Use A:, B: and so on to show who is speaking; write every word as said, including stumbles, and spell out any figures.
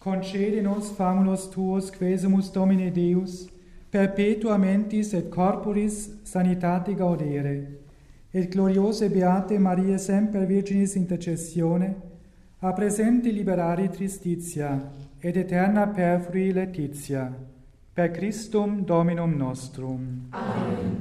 A: concede nos famulos tuos quesumus Domine Deus, perpetua mentis et corporis sanitate gaudere, et gloriose beate Maria semper Virginis intercessione, a presente liberari tristitia, et eterna perfrui laetitia, per Christum Dominum nostrum.
B: Amen.